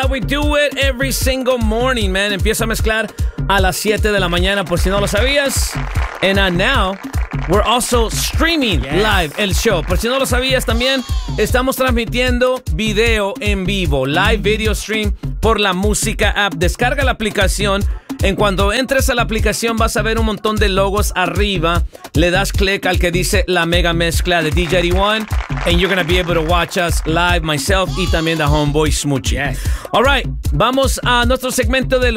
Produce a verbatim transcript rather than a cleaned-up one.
We do it every single morning, man. Empieza a mezclar a las siete de la mañana, por si no lo sabías. And uh, now, we're also streaming yes. live el show. Por si no lo sabías también, estamos transmitiendo video en vivo, live video stream por la Música App. Descarga la aplicación. En cuanto entres a la aplicación vas a ver un montón de logos arriba. Le das clic al que dice la mega mezcla de D J eighty-one and you're gonna be able to watch us live, myself y también the homeboy Smoochie. Yes. All right, vamos a nuestro segmento de